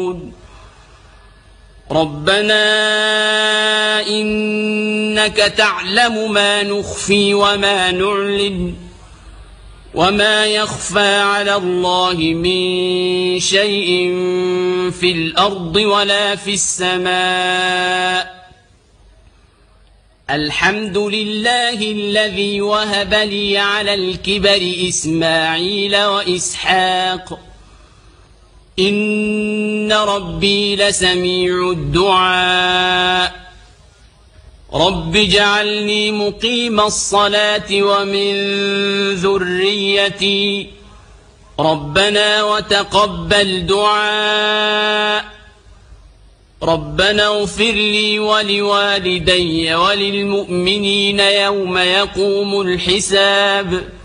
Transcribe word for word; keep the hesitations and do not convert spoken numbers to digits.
يعلمون ربنا إنك تعلم ما نخفي وما نعلن وما يخفى على الله من شيء في الأرض ولا في السماء الحمد لله الذي وهب لي على الكبر إسماعيل وإسحاق إن ربي لسميع الدعاء رب اجعلني مقيم الصلاة ومن ذريتي ربنا وتقبل دعاء ربنا اغفر لي ولوالدي وللمؤمنين يوم يقوم الحساب